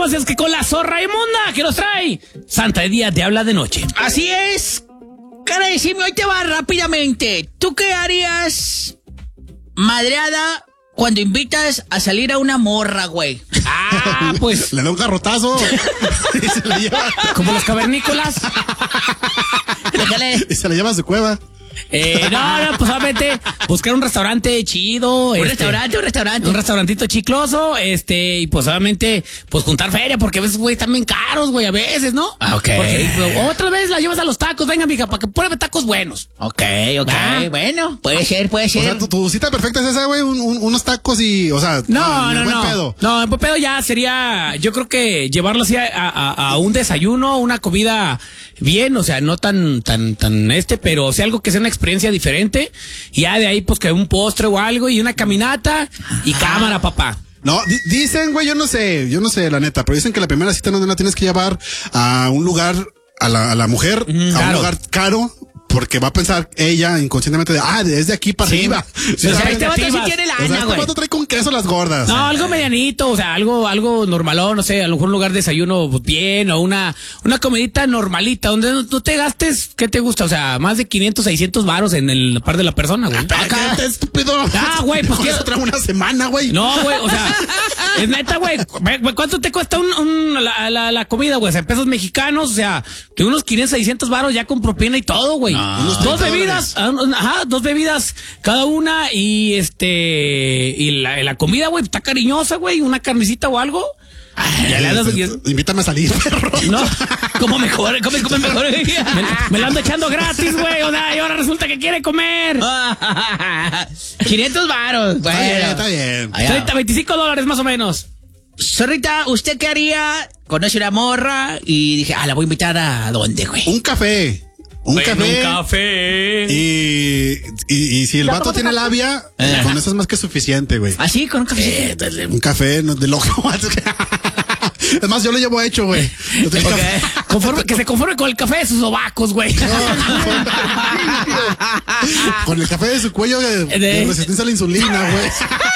comenzamos, es que con la zorra inmunda que nos trae Santa de día, Diabla de noche. Así es. Cara, decime, hoy te va rápidamente. ¿Tú qué harías, madreada, cuando invitas a salir a una morra, güey? Ah, pues. Le da un garrotazo. Y se la lleva. Como los cavernícolas. Déjale. Y se la lleva a su cueva. No, pues obviamente buscar un restaurante chido. Un restaurante. Un restaurantito chicloso, y pues obviamente, pues juntar feria, porque a veces, güey, están bien caros, güey, a veces, ¿no? Ah, ok. Porque otra vez la llevas a los tacos, venga, mija, para que pruebe tacos buenos. Ok. Ah. Bueno, puede ser. O sea, tu cita perfecta es esa, güey, unos tacos y, o sea, No. buen pedo. No, en buen pedo ya sería, yo creo que llevarlo así a un desayuno, una comida bien, o sea, no tan, pero o sea, algo que sea una experiencia diferente, y ya de ahí, pues, que un postre o algo, y una caminata, y cámara, papá. No, dicen, güey, yo no sé, la neta, pero dicen que la primera cita no la tienes que llevar a un lugar, a la mujer, a un lugar caro, porque va a pensar ella inconscientemente es de aquí para arriba. Sí, O sea, Este vato sí tiene lana, este güey. vato trae con queso las gordas. No, algo medianito, o sea, algo normalón, no sé, a lo mejor un lugar de desayuno bien, o una comidita normalita, donde no te gastes, ¿qué te gusta? O sea, más de 500, 600 varos en el par de la persona, güey. Acá, estúpido. Güey, pues Con eso trae una semana, güey. No, güey, o sea, es neta, güey. ¿Cuánto te cuesta la comida, güey? O sea, en pesos mexicanos, o sea, de unos 500, 600 varos ya con propina y todo, güey. Dos bebidas, dos bebidas cada una, y la comida, güey, está cariñosa, güey, una carnecita o algo. Ya le das, invítame a salir, perro. no, como mejor, come mejor. Me lo ando echando gratis, güey, o sea, y ahora resulta que quiere comer. 500 varos. Bueno, Está bien. 30, $25 más o menos. Zorrita, ¿usted qué haría? Conoce una morra y dije, la voy a invitar a dónde, güey. Un café. Un café. Y si el vato tiene labia, con eso es más que suficiente, güey. ¿Así? ¿Con un café? Un café de loco. Es más, yo lo llevo hecho, güey. Que se conforme con el café de sus sobacos, güey. Con el café de su cuello de resistencia a la insulina, güey.